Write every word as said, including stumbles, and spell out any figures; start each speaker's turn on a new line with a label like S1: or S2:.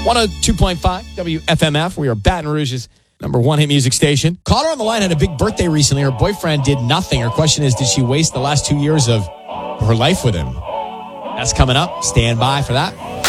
S1: one oh two point five W F M F. We are Baton Rouge's number one hit music station. Caller on the line had a big birthday recently. Her boyfriend did nothing. Her question is, did she waste the last two years of her life with him? That's coming up. Stand by for that.